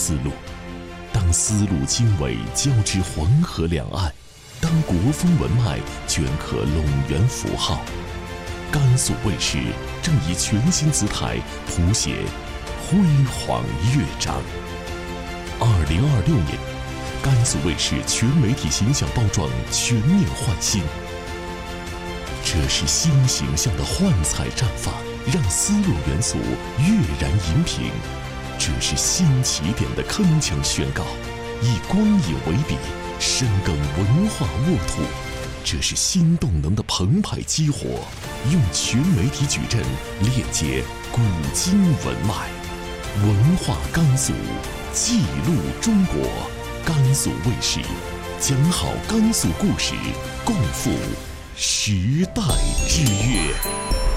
丝路。当丝路经纬交织黄河两岸，当国风文脉镌刻陇源符号，甘肃卫视正以全新姿态谱写辉煌乐章。2026年，甘肃卫视全媒体形象包装全面换新。这是新形象的幻彩绽放，让丝路元素跃然荧屏。这是新起点的铿锵宣告，以光影为笔，深耕文化沃土。这是新动能的澎湃激活，用全媒体矩阵链接古今文脉。文化甘肃，记录中国。甘肃卫视，讲好甘肃故事，共赴时代之乐。